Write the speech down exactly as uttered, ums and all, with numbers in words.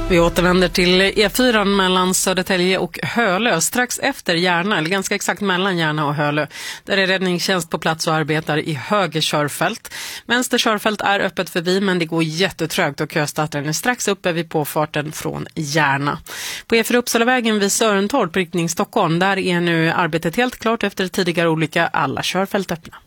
Vi återvänder till E fyra mellan Södertälje och Hölö, strax efter Järna, eller ganska exakt mellan Järna och Hölö. Där är räddningstjänst på plats och arbetar i höger körfält. Vänster körfält är öppet förbi, men det går jättetrögt och köstarten är strax uppe vid påfarten från Järna. På E fyra Uppsalavägen vid Sörentorp, riktning Stockholm, där är nu arbetet helt klart efter tidigare olycka, alla körfält öppna.